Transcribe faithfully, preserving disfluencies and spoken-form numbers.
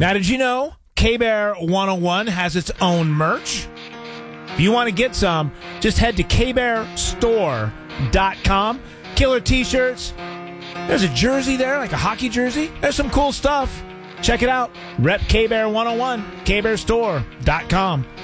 Now, did you know K-Bear one oh one has its own merch? If you want to get some, just head to K Bear Store dot com. Killer t-shirts. There's a jersey there, like a hockey jersey. There's some cool stuff. Check it out. Rep K Bear one oh one, K Bear Store dot com.